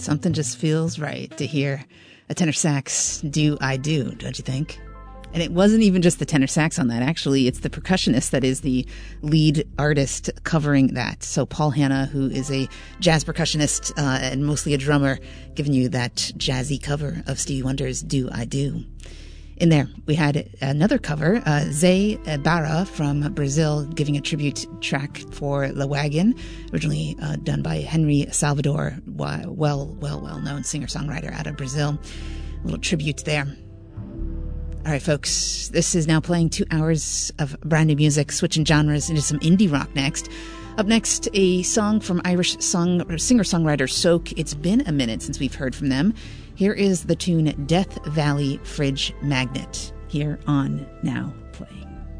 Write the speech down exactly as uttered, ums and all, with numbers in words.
Something just feels right to hear a tenor sax do I do, don't you think? And it wasn't even just the tenor sax on that. Actually, it's the percussionist that is the lead artist covering that. So Paul Hanna, who is a jazz percussionist uh, and mostly a drummer, giving you that jazzy cover of Stevie Wonder's Do I Do. In there, we had another cover, uh, Zé Barra from Brazil, giving a tribute track for La Wagon, originally uh, done by Henry Salvador, well, well, well known singer-songwriter out of Brazil. A little tribute there. All right, folks, this is now playing two hours of brand new music, switching genres into some indie rock next. Up next, a song from Irish song singer-songwriter Soak. It's been a minute since we've heard from them. Here is the tune Death Valley Fridge Magnet, here on Now Playing.